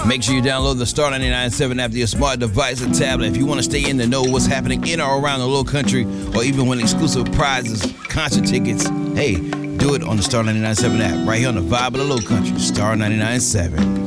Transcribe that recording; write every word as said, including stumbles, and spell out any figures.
Make sure you download the Star ninety-nine point seven app to your smart device or tablet. If you want to stay in the know what's happening in or around the Low Country, or even win exclusive prizes, concert tickets, hey, do it on the Star ninety-nine point seven app, right here on the Vibe of the Low Country, Star ninety-nine point seven.